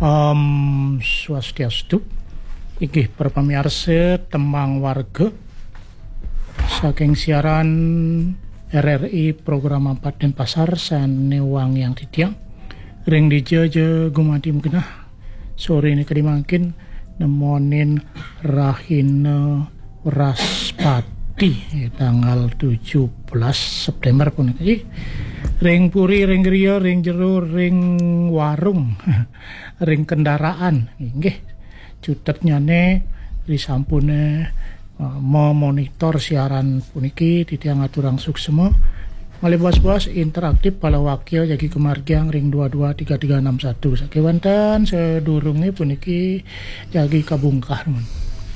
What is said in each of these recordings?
Swastiastu. Inggih para pamirsa Temang Warga saking siaran RRI program 4 Denpasar sane wang yang titiang ring dijaja gumati mgenah sore ini kedimangkin nemonin Rahina Raspati tanggal 17 September pun ring puri, ring griya, ring jero, ring warung ring kendaraan nggih cutet nyane disampune memonitor siaran puniki titiang aturang suksema malih bos-bos interaktif pala wakil jagi kemargiang ring 223361 sakewanten sedurunge puniki jagi kabungkah mun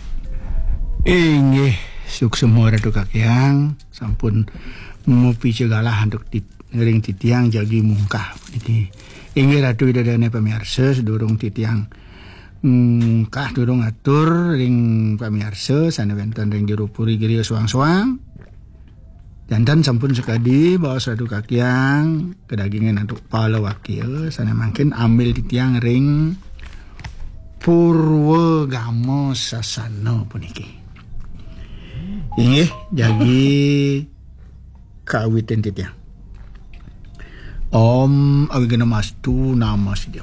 nggih suksema ratu kakyang sampun ngopi segala untuk ring titiang jagi mungkah puniki inggih ratu widadane pamirsa sedurung titiang kah durung atur ring pamirsa sana wonten ring jero puri griya suang-suang jantan sampun sekadi baos ratu kakyang kedagingan untuk pala wakil sana mangkin ambil titiang ring Purwagama Sasana puniki inggih jagi kawitin titiang Om Awigana-mastu Namasidya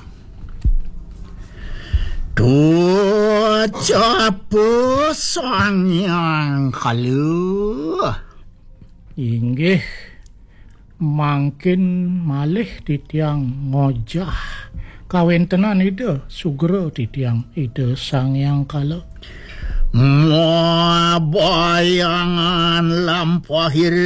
Capu Sangyang Kalu inggih mangkin malih titiang ngojah kawentenan ide sugera titiang ide Sangyang Kala bayangan lampahir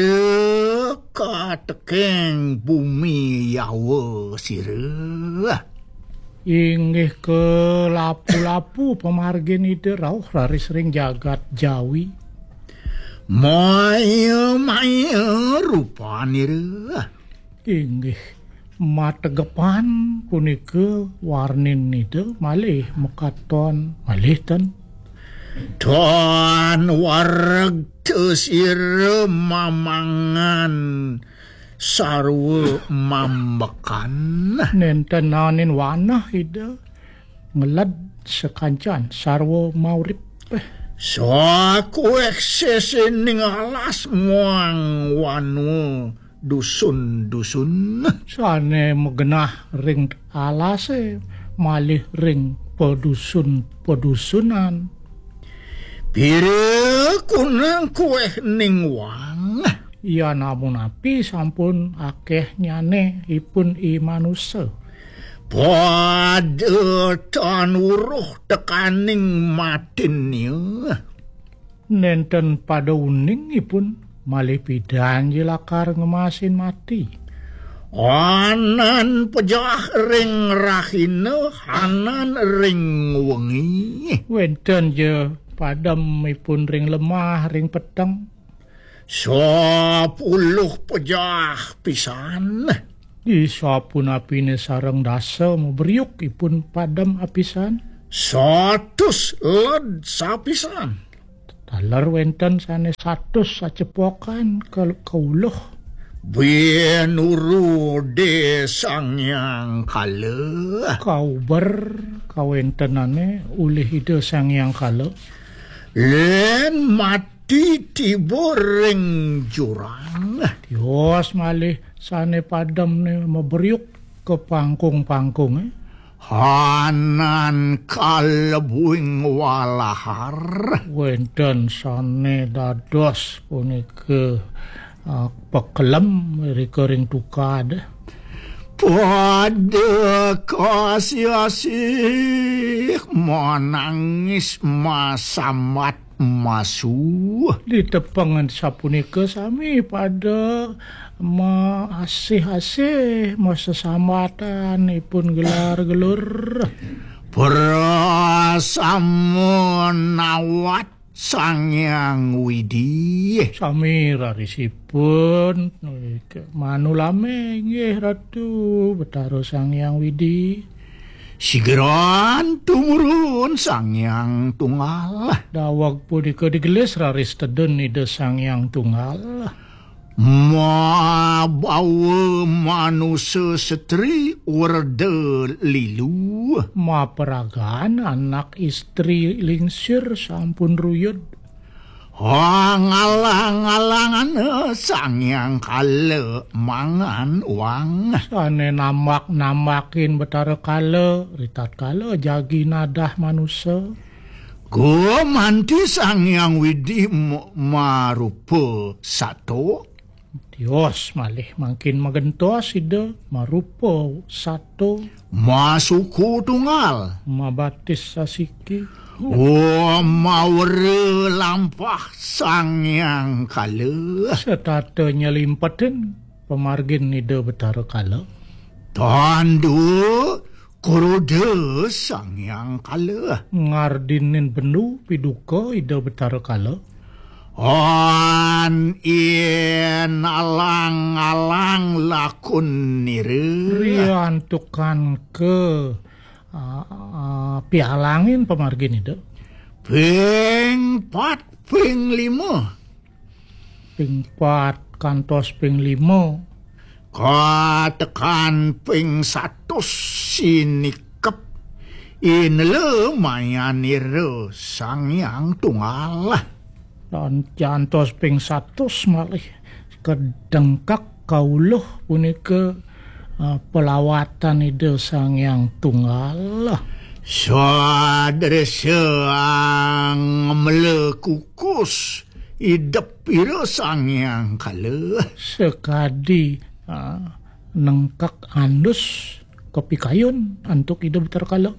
katekeng bumi yawa sira inggih ke lapu-lapu pemargin ide rauh raris ring jagat Jawi maya rupanira inggih mategepan punika warnin ide malih mekaton malih ten dan wareg tesir mamangan sarwa mambakan nenten nanin wanah ida ngelad sekancan sarwa maurip so aku ekses ning alas muang wanu dusun sane megenah ring alase malih ring pedusunan pire kunang kueh ning wang ya namun api sampun akeh nyane ipun manusa pada tanuruh tekaning matinnya nenten pada uning ipun malih pidan jelakar ngemasin mati anan pejah ring rahina hanan ring wengi wenten je padam ipun ring lemah ring peteng 10 pejah pisan isapun apine sareng dasa meberiuk ipun padam apisan 100 led sapisan taler wenten sane 100 sacepokan kauluh Benuru de Sangyang Kala kauber kawentenane ulih ide Sangyang Kala len mati tiboring jurang dios malih sane padam ne meberiuk ke pangkung-pangkung hanan kalebuing walahar wenten sane dados punike pekelem rikering tukad pada kasih menangis masamat masu ditepengan sapunika sami pada asih-asih masa samatan ipun gelar-gelur prasamun nawat Sangyang Widi sami rarisipun manulame nggih ratu betaro Sangyang Widi sigeran tumurun Sangyang Tunggal dawag punika digelis raris teden ide Sangyang Tunggal bawa manusia setri orde lilu. Peragaan anak istri lingsir sampun ruyud. Ngalang-alangan sangyang kala mangan uang. Sane namakin betara kala, ritat kala jagi nadah manusia. Manti sangyang widi marupa satu. Dios malih makin magentos ide marupa satu. Masuku tunggal. Mabatis sasiki. Mawere lampah sangyang kala. Setata nyelimpetin pemargin ide betara kala. Tandu korode sangyang kala. Ngardinin bendu piduka ide betara kala. Ien alang-alang lakun nire. Rian tukan ke pialangin pemargin ide. Ping 4, ping 5. Ping 4 kantos ping 5. Katakan ping 1 sinikep. Inle mayan nire sangyang tunggal. Dan cantos ping 1 malih kedengkak kauluh punika pelawatan ide sangyang tunggal. Sadere sang melekukus idep ira sangyang kala. Sekadi nengkak andus kepikayun antuk ide betara kala.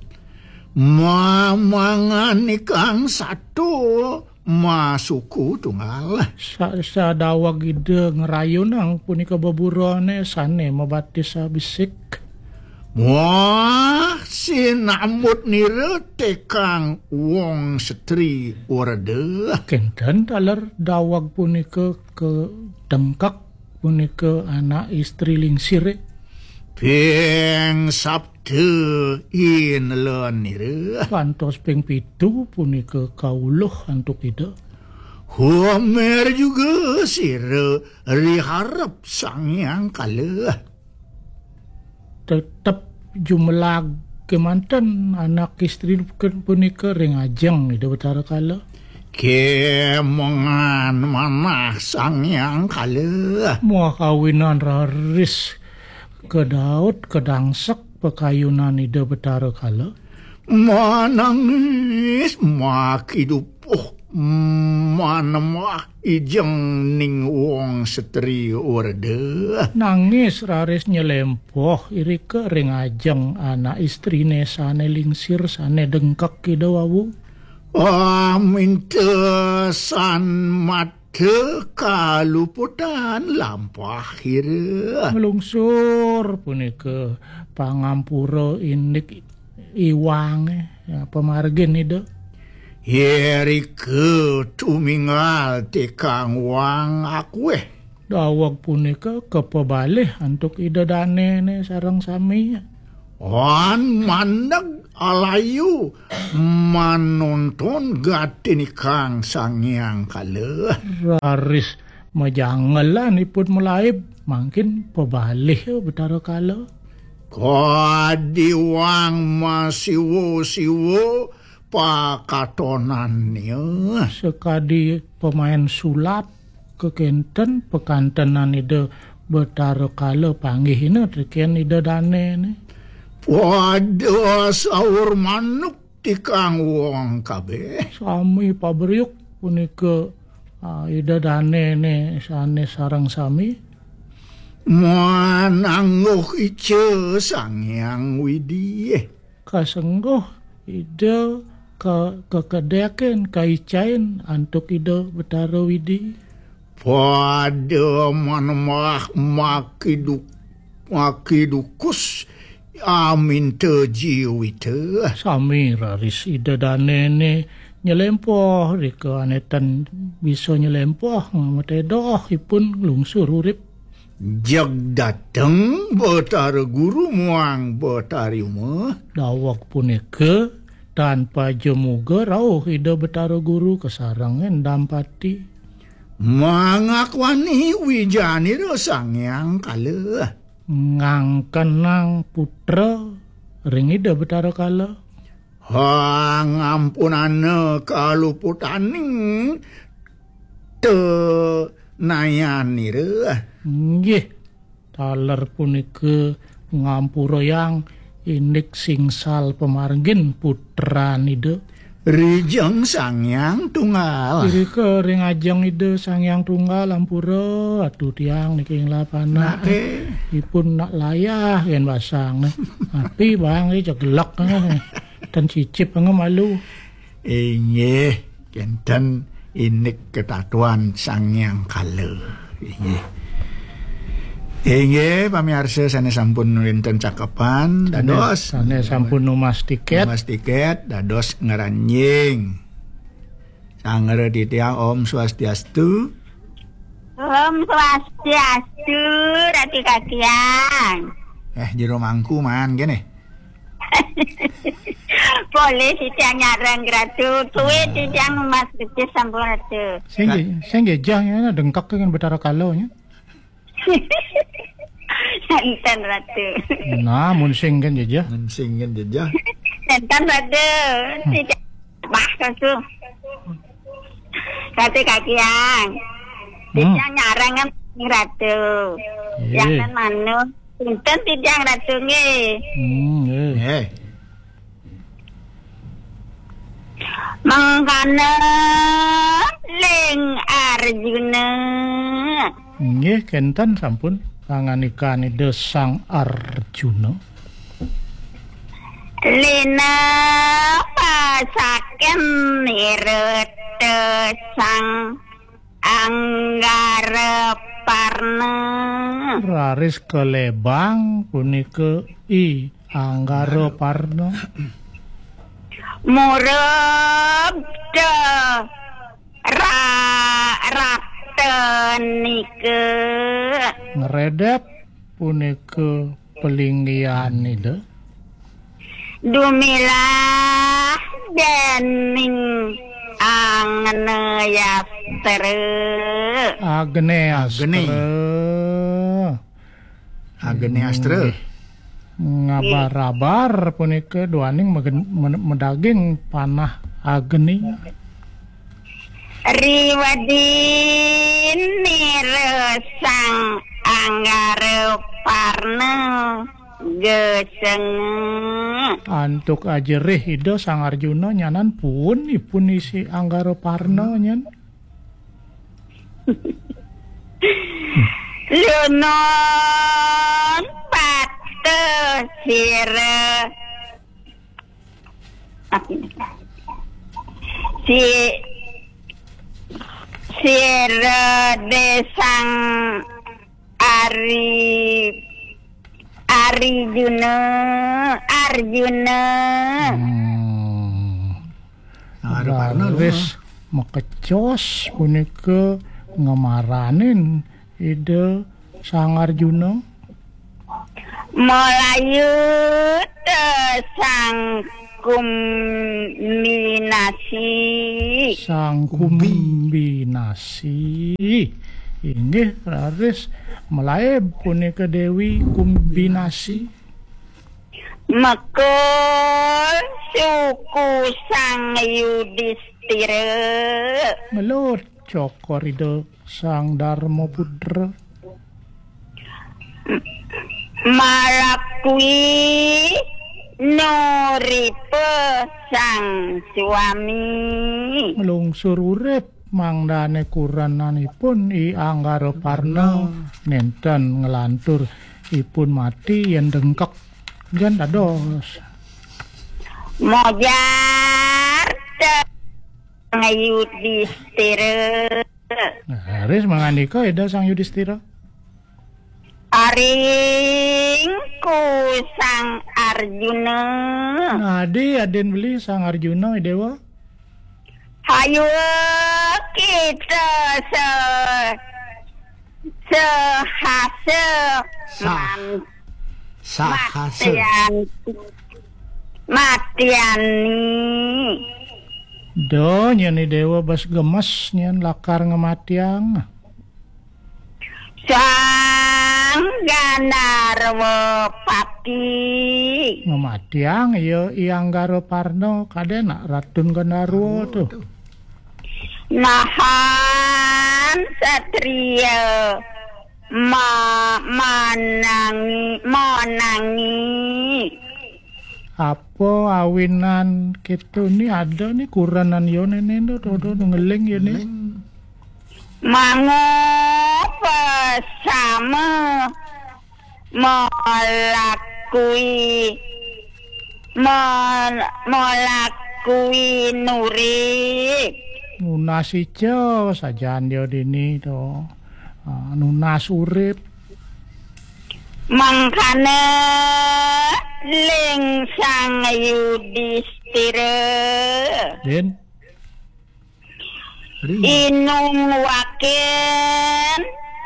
Mamangan ikang satu masuku tunggal. Sadawag ide ngerayun ang punika baburone sane mabatis bisik. Sinamut nira tekang wong setri orde. Kenten taler dawag punika ke dengkak punika anak istri lingsir. Ping Sabtu inlen nira. Kantos ping 7 punika kauluh antuk ide. Homer juga sira riharap sangyang kala. Tetap jumlah kemanten anak istri punika ring ajeng ide betara kala. Kemongan manah sangyang kala. Mua kawinan raris ke Daud ke dangsek pekayunan ide betara kala. Manangis makidupuh manamah ijeng ning wong setri orde. Nangis raris nyelempoh irike ring ajeng anak istrine sane lingsir sane dengkak ide wawu. Minta san mate kaluputan lampah hira. Melungsur punika pangampura indik iwang pemargin ide. Yerike tumingal tekang wang akueh. Dawag punika kepebalih antuk ide dane sareng sami. Mandag alayu manonton gatin ikang sangyang kala. Raris majangelan ipun melaib makin pebalih betara kala. Kadiwang masiwo-siwo pakatonan niya. Sekadi pemain sulap kekenten pekantenan ide betara kala panggih ini triken ide dane ni. Waduh sahur manuk tikang wong kabeh. Sami pabriuk punika ide dane ni sane sarang sami. Manangguh ice sangyang widi. Kasengguh ide kekedeken kaicain antuk ide betara widi. Pada manmah makidukus amin tejiwite. Sami raris ide dane ni nyelempoh rika anetan bisa nyelempoh matedoh ipun lungsur urip. Jag dateng betara guru muang betari umah. Dawak punika tanpa jemuga rauh ide betara guru kesarangan dampati. mangakwani wijanira sangyang kala ngangkenang putra ring ida Betara Kala. Ngampunana kaluputaning te nayanira. Nggih, taler punika ngampura yang inik singsal pemargin putra nida. Rijeng Sangyang Tunggal. Irika ring ajeng ida Sangyang Tunggal ampura atuh tiang niki ing lapana. Ipun nak layah yen basang nah. Tapi bang iki cegelek dan cicip malu. Inggih, kenten inik ketatuan Sangyang Kala. Inggih pamirsa sanes sampun wonten cakepan dados sanes sampun numas tiket dados ngaranjing sangere titiang Om Swastiastu. Om Swastiastu Rati Kakiang. Jero mangku man kene. Boleh titiang nyareng gratu tuwe titiang Mas Kecil sampun atuh. Sing gejah ya dengkak dengan Betara Kala nya. Enten ratu. Nah, mun sing kan jejah. Enten ratu. Tidak bah kasu. Ratu Kakiang. Titiang nyareng kan ratu. Yang kan manu. Enten titiang ratu nggih. Mangkana ling Arjuna. Nggih kenten sampun panganikane Sang Arjuna. Lina pasaken nirete Sang Anggareparna. Raris kelebang punika I Anggareparna. Murabda raktenike ngeredep punika pelinggian ida dumilah dening Agneastra ngabar-abar punika duaning medaging panah Agni. Riwadin niresang Anggareparna geseng antuk ajerih ida Sang Arjuna nyanan pun ipun isi Anggareparna nyan. Lunon pate sire sire desang Arjuna Wis makecos punika ngemaranin ide Sang Arjuna. Melayut sang kumbinasi. Inggih raris melaib punika Dewi Kumbinasi. Mekul suku Sang Yudhistira. Melut cokor ide Sang Darmaputra. Malakui nuripe sang suami. Melungsur urip mangdane kurananipun I Anggareparna nenten ngelantur ipun mati yen dengkek jan dados. Mojar Sang Yudhistira. Haris mangandika eda Sang Yudhistira. Aringku Sang Arjuna. Nadi aden beli Sang Arjuna dewa. Hayu kita sahase matiani Do nyen dewa bas gemes nyen lakar ngematiang. Sang ganarwo pati. Ngematiang iya Ianggara Parno kadena Ratun Gandarwo tuh. Nahan satria monangi. Apa awinan gitu nih ada nih kuranan yo nene do ngeling ya nih. Sama molakui nuri. Nunas ijo sajaan yo dini to. Nunas urip. Mangkane ling sang Yudhistira. Den Inung waken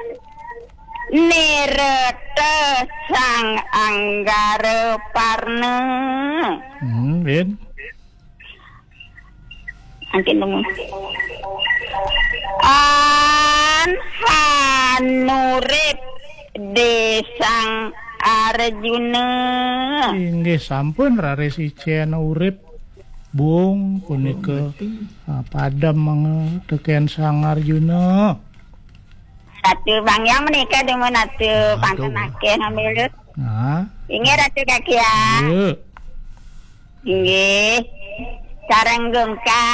nirata sang Anggara Parna. Den Angkin nung hanurip desang Arjuna. inggih sampun rare sicen urip Bung punika padam teken Sang Arjuna. Ratu Bang yang menikah dengan Ratu Pantenake ngambil. Nah, Inggih Ratu Kakiang. iya. Inggih. Sareng gengka.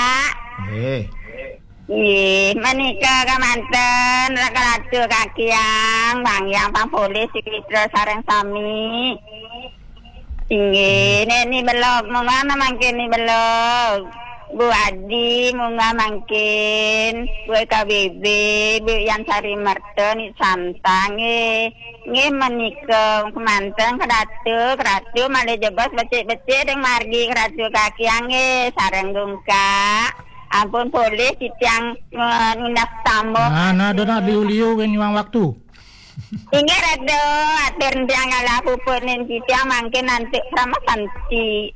Nggih, menika kamanten Ratu Kakiang, Bang yang Pampolis Sikitra sareng sami. Inggih, ni belok mungana mangkin ni belok. Bu Adi munga mangkin, Bu KBB, Bu Yan Sari Merta ni santang nggih menika kemanten keratu malih jebas becik-becik deng margi keratu Kakiang nggih sareng gungka. Ampun boleh titiang nginap tamu. Nah, dona diuliu wen nyuang waktu. Ingat ada atur tiang ala pupunin titiang mangkin nanti sama santi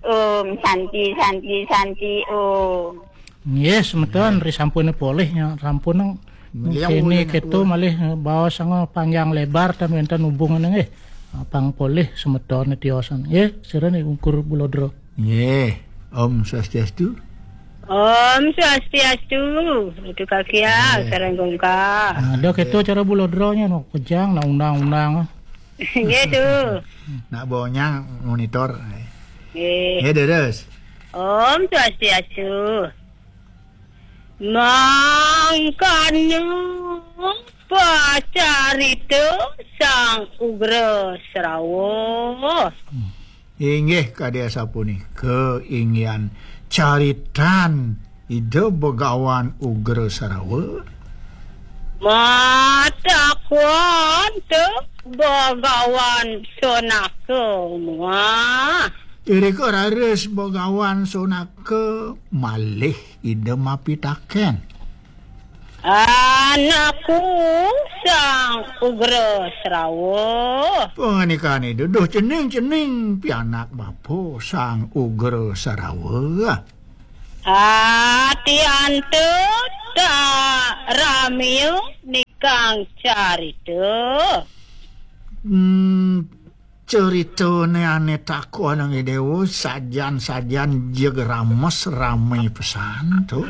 Yes, betul. Ri sampun boleh nya sampun kini ketu malih bawa sango panjang lebar dan wenten hubungan nggih. Pang boleh semeton tiosan. Nggih, sirene ukur bulodro. Nggih, Om Swastiastu. Om Swastiastu, itu kaki ya, sareng gongka. Ada ketu cara bulodronya no kejang na undang-undang. Gitu. Nak bawanya monitor. Eh, Terus. Om Swastiastu. Mangkanya pacarito sang ugra Serawo. Inggih kadya sapunika keinggian caritan ide begawan ugra Sarawa. Matakwan tu bagawan sonake mua. Iriko rares begawan sonake malih ide mapitaken. Anakku sang ugra Serawo. Penganikan itu duh cening-cening pianak bapo sang ugra Sarawa. Hati antu tak ramiu nikang carita. Ceritane ane tako nang dewo sajan-sajan jeg rames ramai pesan tuh.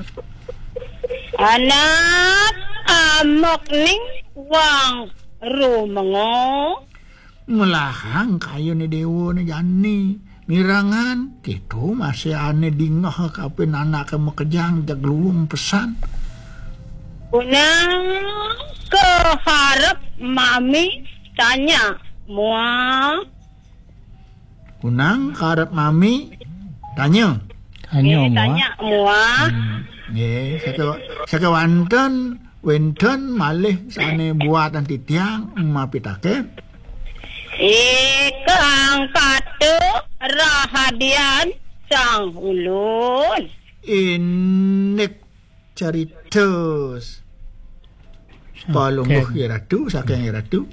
Anak amok ning wang rumengo. Melahang kayu ni dewo ni jani. Mirangan gitu masih ane dingah kapin anak kamu kejang jag luwung pesan. Unang keharap mami tanya mua. Kunang karep mami tanya. Tanya mua. Nggih, sakawanten wenten malih sane buat nanti tiang mapitake. Ikang katu rahadian sang ulun. Inek caritos. Palungguh iratu saking iratu.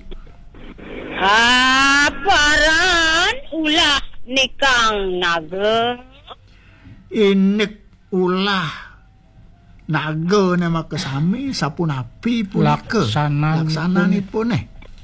Aparan ulah nikang naga. Inek ulah naga nama kesami sapunapi punika. Laksananipun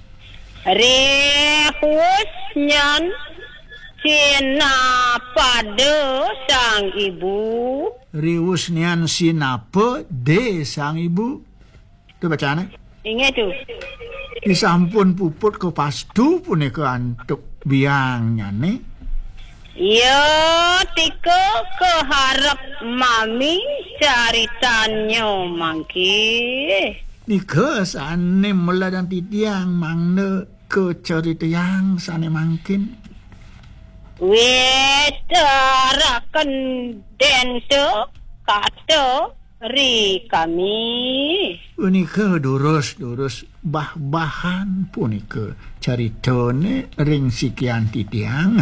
Rehus nyan Cina pada sang ibu. Rius nian sinapa de sang ibu. Tu bacaan Ingat tu. Disampun puput ke pastu punika antuk biangnya ni. Ya, tika keharap mami caritanyo mangki. Nika sane mula dan titiang mangna ke cerita yang sane mangkin. Wetarakan dento kata ri kami. Unika durus bah-bahan punika cerita ni ring sikian titiang.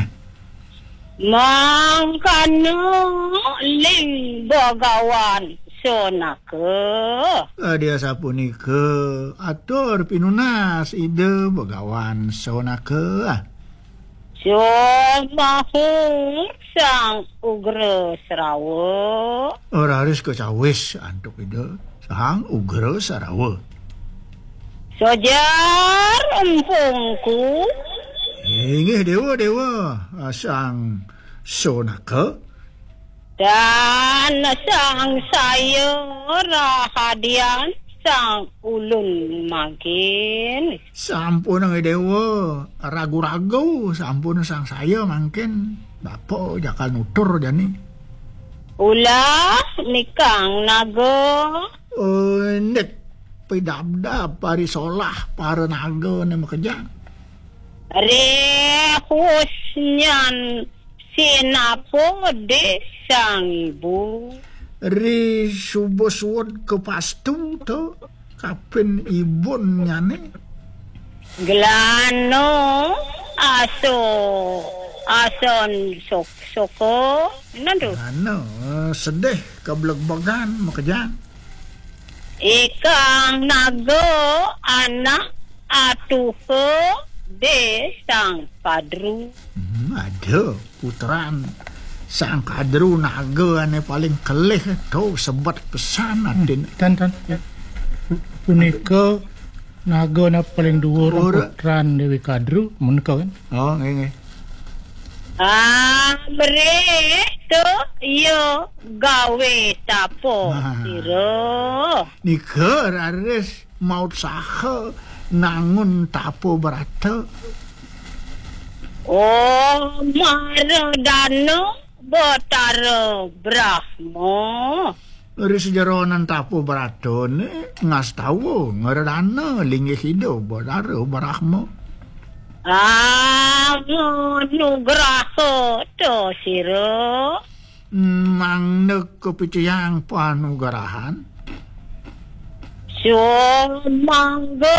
Mangkano ling bagawan sonaka. Dia sapunika atur pinunas ide bagawan sonaka. Somahu sang ugra Sarawa. Ora harus kecawis antuk ide sang ugra Sarawa. Sojar empungku. Inggih dewa sang sonaka. Dan sang saya rahadian sang ulun makin. Sampun ang dewa ragu-ragu sampun sang saya mangkin bapa jakal nutur jani. Ulah nikang naga. Nek pidabdab pari solah para naga ni makejang. Rehusnyan sinapo de sang ibu. Ri suboswod ke pastu to kapin ibun nyane. Gelano ason soko nandu. Ano sedih kebeleg-began makejang. Ikang nago anak atuho de sang kadru. Ada putran sang kadru naga ane paling kelih tu sebat pesan adin. Tan ya. Punika naga na paling dhuwur putran Dewi Kadru menika kan. Oh nggih. Bre to yo gawe tapo siro. Nika raris maut saha nangun tapo berata. Oh maradano botaro Brahmo. Dari sejaronan tapo berata ni ngas tahu ngeradana linggih hidup botaro Brahmo. Nugraho to siro. Mangna kepicayang panugarahan. So manggo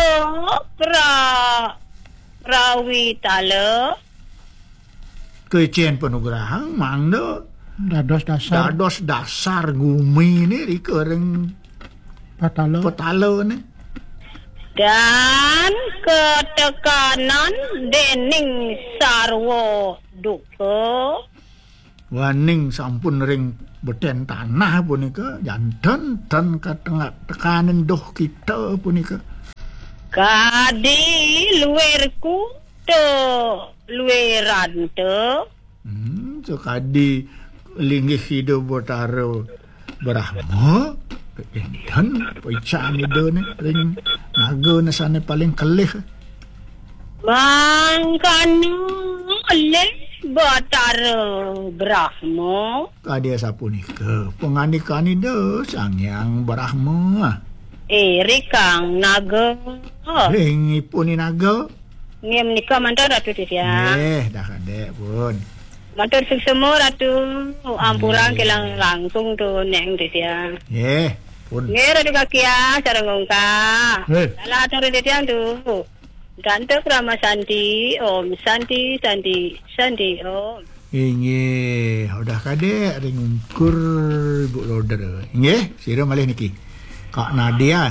prawitala. Kecen panugarahan mangna Dados dasar gumi ni rikering petala ni. Dan ketekanan dening sarwo duka. Waning sampun ring beten tanah punika janten ten katengah tekanan doh kita punika. Kadi luerku te lueran te. So kadi linggih hidup botaro Brahma. Dan paican ide ni ring naga na sana paling kelih. Mangkanu le batara Brahma. Kadia sapunika penganikan ide sangyang Brahma. Rikang naga. Ring ipun naga. Ngem nika mantar ratu dia. Dah kadek pun. Mantar semua ratu ampuran kelang langsung tu neng dia. Pun. Ngera di kaki ya, cara ngongka. Salah cara dia tu. Tante Rama Santi, Om Santi, Om. Inge, udah kadek ring ukur Bu Loder. Inge, sira malih niki. Kak Nadia.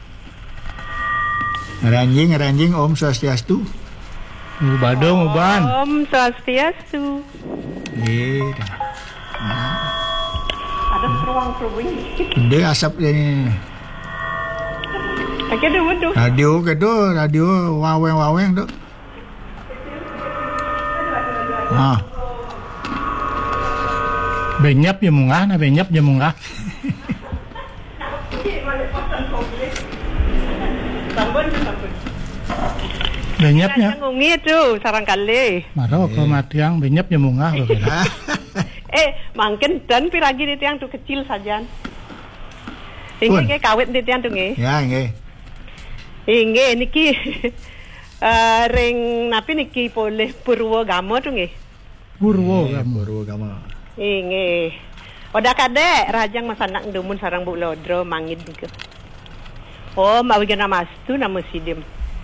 Ranjing Om Swastiastu. Badong uban. Om Swastiastu. Dah. ada ruang keruing. Dia asap dia ni. Tak ada betul. Radio ke tu, radio waweng tu. Benyap je munggah, benyap je munggah. Benyapnya. Ngungi tu sarang kali. Maro ke matiang benyap je munggah. Mungkin dan piragi di tiang tu kecil saja. Ini ke kawit di tiang tu nge. Ya, nge. Inge niki ring napi niki boleh Purwogama tu nge. Purwogama. Inge. Oda kadek rajang masanak ndumun sarang Bu Lodro mangid ke. Oh, mawigan nama astu nama sidim.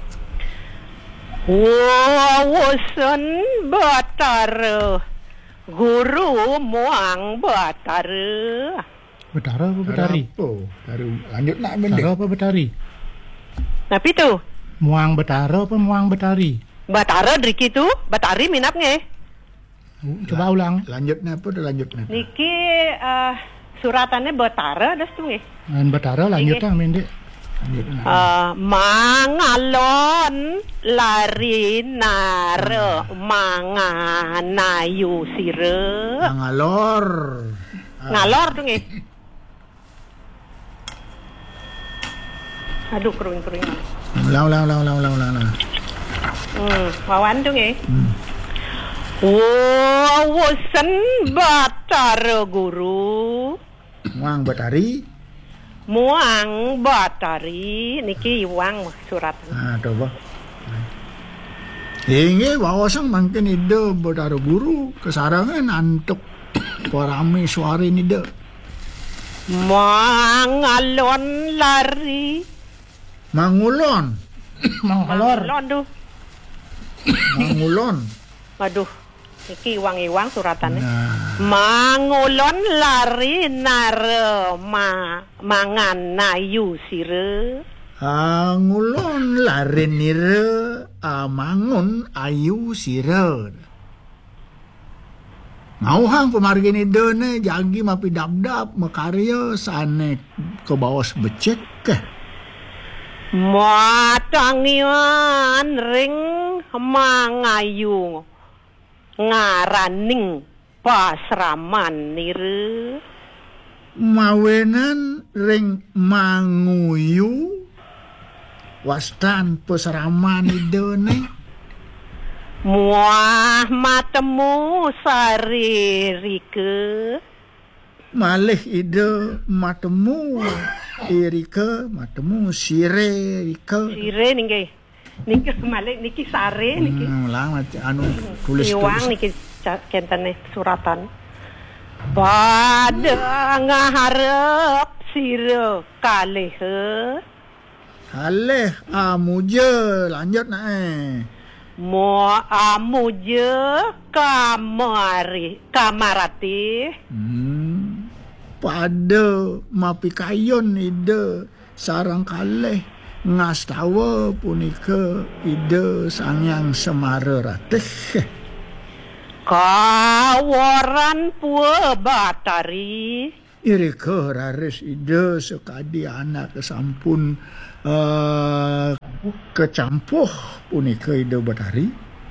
Wawasan batar guru muang batar. Betara apa betari? Lanjut nak benda. Betara apa betari? Napi tu? Muang betara apa muang betari? Batara driki tu, batari minap nge. Coba ulang. Lanjutnya apa tu lanjutnya? Niki suratannya batara dah tu nge. Dan betara lanjutnya mendek. Mangalon lari nare manganayu sire. Ngalor tu nge. Aduh kering. Ulang. Wawan tu nge. Wawasan batara guru. Muang batari. Muang batari niki iwang surat. Coba. Ini wawasan mungkin ide batara guru kesarangan antuk parami suari ni ide. Mangalon lari. Mangulon tu. Mangulon. Aduh, iki iwang suratannya. Mangulon lari nare manganayu sire. Ngulon lari nire mangun ayu sire. Ngauhang pemargin ide ni jagi mapi dap-dap makarya sane ke bawah becek ke. Matangian ring mangayu ngaraning pasraman nire. Mawenan ring manguyu wastan pasraman idone. Muah matemu saririke. Malih ide matemu irike matemu sire rike. Sire niki. Niki malih niki sare niki. Ulang anu tulis. Iwang niki kentane suratan. Pada ngaharep sire kalih. Kalih amuje lanjut nak Mo amuje kamarati. Pada mapi kayon ide sarang kalih ngastawa punika ide sangyang Semara ratih. Kawaran pua batari. Irika raris ide sekadi anak sampun kecampuh punika ide batari.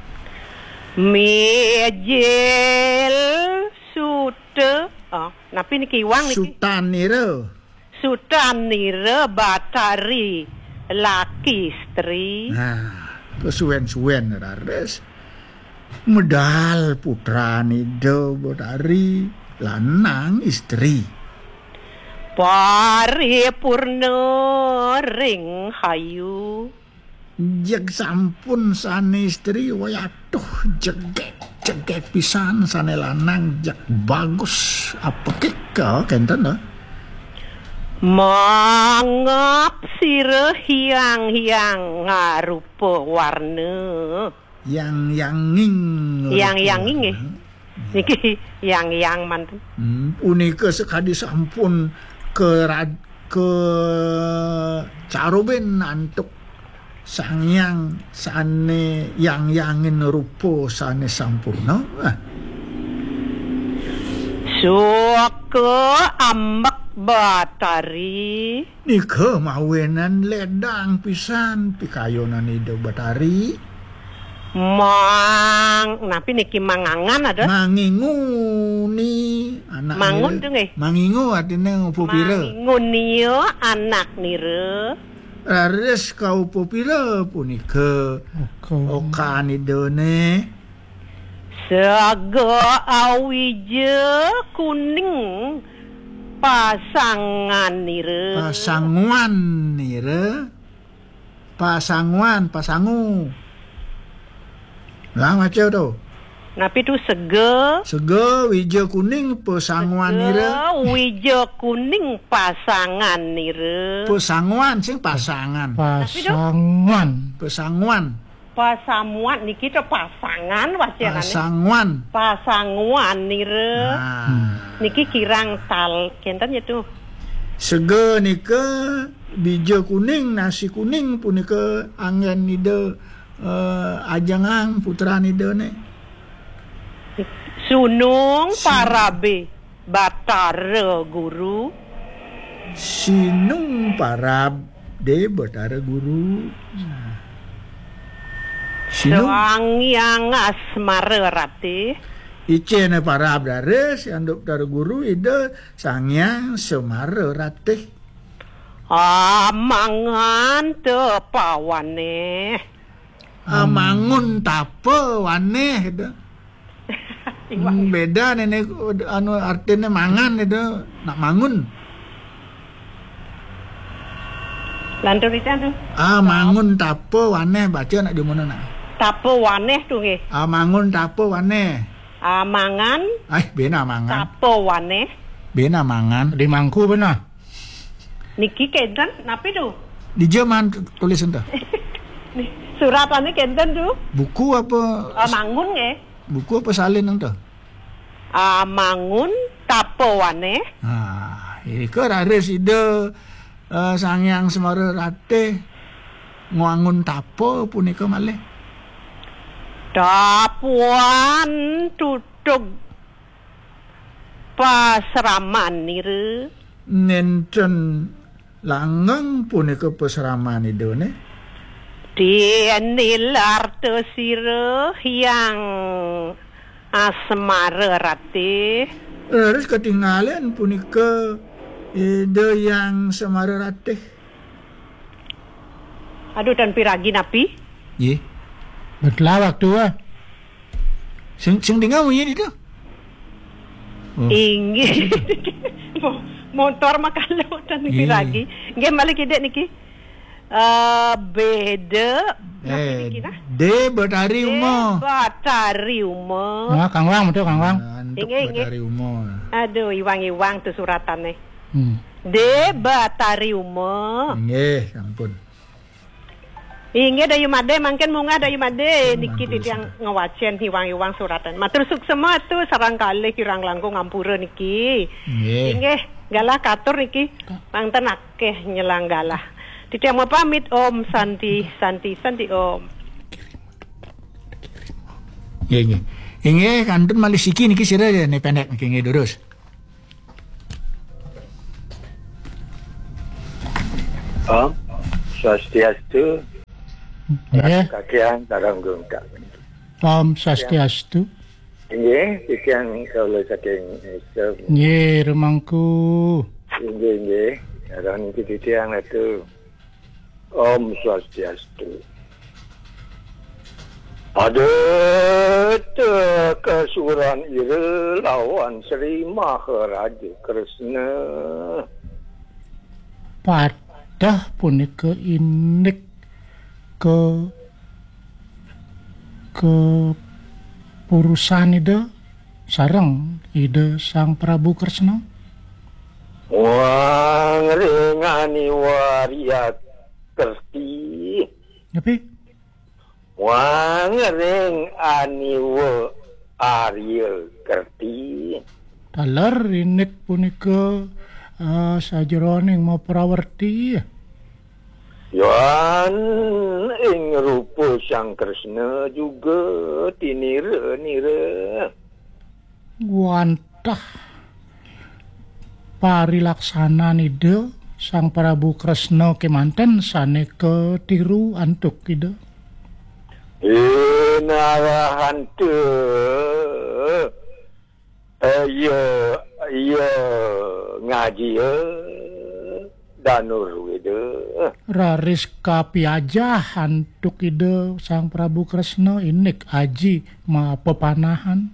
Mejel suta. Napi niki iwang niki. Sutan nira batari laki istri. Kesuwen-suwen raris. Medal putra nida batari lanang istri. Paripurna ring hayu. Jeg sampun sane istri wayatuh jegek pisan sane lanang jak bagus apa keka kenten dah. Mangap sire hiang ngarupa warna. Yang-yanging niki yang manten. Unika sekadi sampun ke caroben antuk sangyang sane yang-yangin rupa sane sampurna. Suka ambak batari. Nika mawenan ledang pisan pikayonan ide batari. Napi niki mangangan ada? Manginguni anak. Mangun tuh nggih. Mangingu artinya pupira. Mangun niyo anak nire. Rares kau pupira punika. Okan idone. Saga awije kuning pasangan nire. Pasanguan nire. Pasangu. Lah macam tu. Napi tu sega wija kuning pasanguan nire. Wija kuning pasangan nire. Pasanguan sing pasangan. Pasamuan niki tu pasangan wajanane. Pasanguan nire. Niki kirang tal kenten ya tu. Sega nika bija kuning nasi kuning punika angen nida ajangang putra nida ne. Sunung parabe batara guru. Sinung parab de batara guru. Sang yang asmara rati. Ice ne parab dares anduk tar guru ide sangyang semara ratih. Amangan tepawane. Amangun tape waneh ide. Beda nenek anu artinya mangan ide nak mangun. Lantur itu tu. Mangun tape waneh baca nak di mana nak? Tape waneh tu nggih. Mangun tape waneh. Mangan. Bena mangan. Tape waneh. Bena mangan. Di mangku benar. Niki kenten napi tu? Di Jerman tulis ente. Suratane kenten tu? Buku apa? Mangun nggih. Buku apa salin ente? Mangun tape waneh. Ika raris ide sangyang semara ratih ngangun tapo punika malih. Dapuan tutuk pasraman nire. Nenten langgeng punika pasraman idone. Dienilar tesire yang asmara ratih. Harus ketinggalan punika ide yang semara ratih. Aduh dan piragi napi? Ye. Berlawak tu Sing tinggal munyi itu. Inggih. Motor makalo dan piragi. Nggih malih kidek niki. Beda de batari umur. Batari umur. Kang Wang betul Kang Wang. Batari umur. Aduh iwang-iwang tu suratane. De batari umur. Nggih, ampun. Inggih dayu made mangken munga dayu made niki yang ngawacen hiwang-hiwang suratan. Matur suksema tu sarang kalih kirang langkung ngampura niki. Inggih, galah katur niki mangten akeh nyelang galah. Titiang mau pamit Om Santi Om. Nggih. Inggih kantun malih siki niki sira ne pendek niki nggih durus. Swastiastu. Kakian tarang gungkak. Om Swastiastu. Nggih, ikan kalau saking Islam. Nggih, remangku. Nggih. Arah niki titiang itu. Om Swastiastu. Ada kesuran ira lawan Sri Maharaja Krishna. Padah punika inik ke purusan ide sareng ide Sang Prabu Kresna. Wang ringani wariat kerti. Tapi wang ring aniwa Arya kerti. taler inik punika sajeroning mau prawerti. Yan ing rupa Sang Kresna juga tinira-nira. Wantah parilaksana nida Sang Prabu Kresna kemanten sane ketiru antuk ida. Narahan tu iya ngaji danur weda. Raris kapiajah antuk ida Sang Prabu Kresna inik aji ma pepanahan.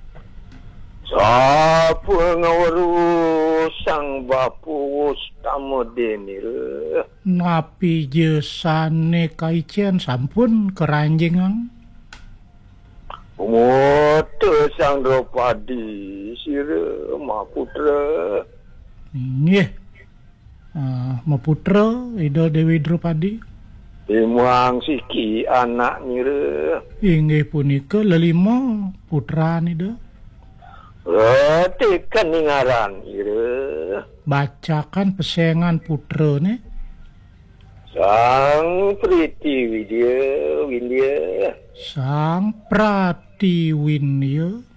Sapa ngurus sang bapu tamodenil. Napi je sane kaicen sampun keranjengang. Moto sang Dropadi sira maputra. Nggih. Maputra ida Dewi Dropadi. Imang siki anak nira. Inggih punika lelima putra nida. Tekan ngaran ira. Bacakan pesengan putra ne. Sang Pritiwidya. Sang Pratiwidya.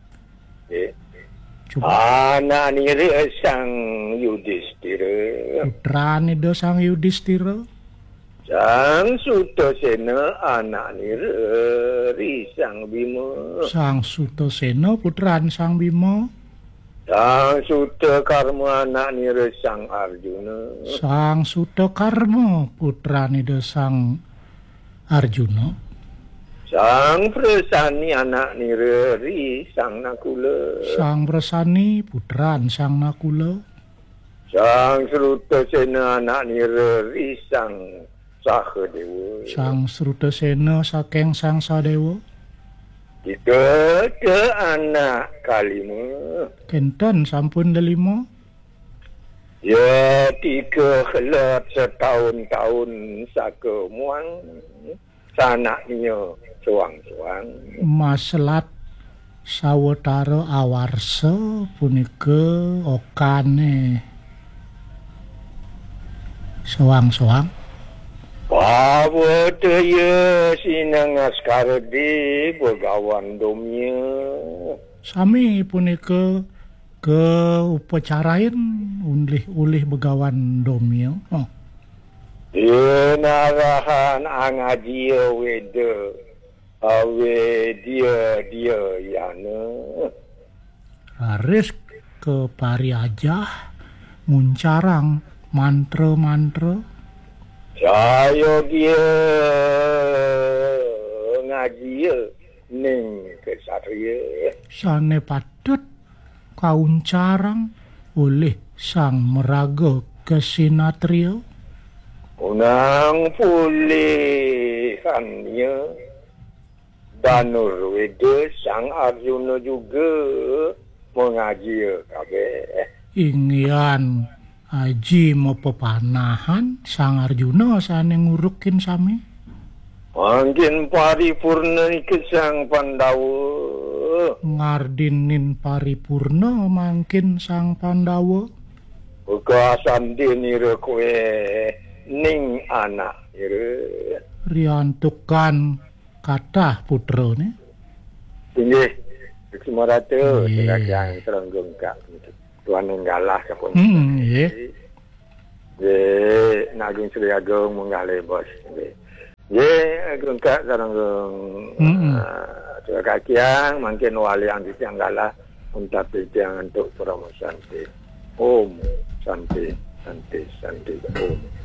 Anak nira sang Yudhistira. Putra nida Sang Yudhistira. Sang Sutasena anak nira Sang Bima. Sang Sutasena putran Sang Bima. Sang Sutakarma anak nira Sang Arjuna. Sang Sutakarma putra nida Sang Arjuna. Sang Prasani anak nira Sang Nakula. Sang Prasani putran Sang Nakula. Sang Srutasena anak nira Sang Sahadewa. Sang Srutasena saking Sang Sadewa. Tiga ke anak kalima. Kenten sampun delima. Ya tiga helat setahun-tahun sakemuang. Sanaknya suang-suang. Maselat sawetara awarsa punika okane soang-soang. Bawa daya sinang askara di begawan domnya. Sami punika ke upacarain ulih begawan domnya. Oh. Narahan angajia weda awe dia yana. Raris ke pariajah muncarang mantra-mantra. Saya dia ngaji ning kesatria. Sane patut kauncarang oleh Sang Meraga Kesinatria. Unang pulihannya Danur Weda Sang Arjuna juga mengaji kabeh. Ingyan aji mepepanahan Sang Arjuna sane ngurukin sami. Mangkin paripurna ke Sang Pandawa. Ngardinin paripurna mangkin Sang Pandawa. Bekasan dinira kue ning anak ira. Riantukan kathah putra ne. Inggih. Semarata yang terenggung kak. Tuan nggalah kapun. Nggih. Naging Sri Agung munggah lebos. Nggih, agung kak terenggung. Terima kasih mungkin wali yang ditanggalah untuk yang untuk promosi. Om Santi Om.